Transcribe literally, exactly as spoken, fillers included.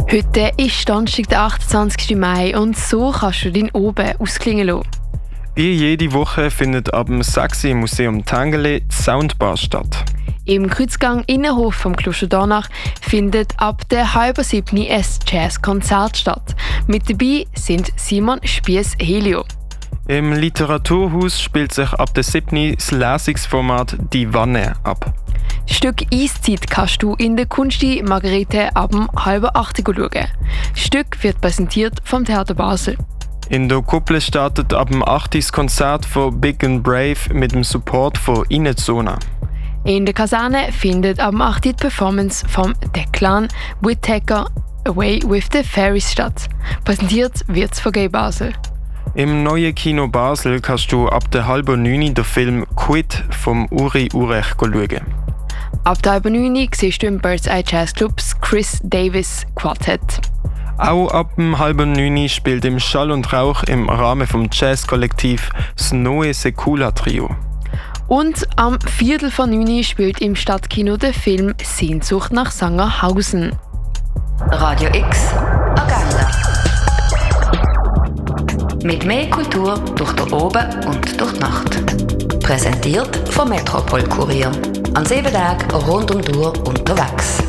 Heute ist Donnerstag, der achtundzwanzigsten Mai und so kannst du deinen Oben ausklingen lassen. Wie jede Woche findet ab dem sechs Uhr im Museum Tangeli die Soundbar statt. Im Kreuzgang Innenhof vom Kloster Donach findet ab der halben siebten ein Jazzkonzert statt. Mit dabei sind Simon Spiess-Helio. Im Literaturhaus spielt sich ab der siebten das Lesungsformat «Die Wanne» ab. Das Stück «Eiszeit» kannst du in der Kunsti Margarete ab dem halben acht schauen. Das Stück wird präsentiert vom Theater Basel. In der Kuppel startet ab dem acht das Konzert von Big and Brave mit dem Support von Inezona. In der Kaserne findet ab dem acht die Performance vom Declan Whittaker «Away with the Fairies» statt. Präsentiert wird es von Gay Basel. Im neuen Kino Basel kannst du ab der halben neun den Film «Quit» vom Uri Urech schauen. Ab der halben neun siehst du im Bird's Eye Jazz Clubs Chris Davis Quartett. Auch ab dem halben neun spielt im Schall und Rauch im Rahmen vom Jazzkollektiv das Noe Secula Trio. Und am Viertel von neun spielt im Stadtkino der Film «Sehnsucht nach Sangerhausen». Radio X Agenda. Mit mehr Kultur durch den Oben und durch die Nacht. Präsentiert vom Metropol Kurier. An sieben Tagen rund um die Uhr unterwegs.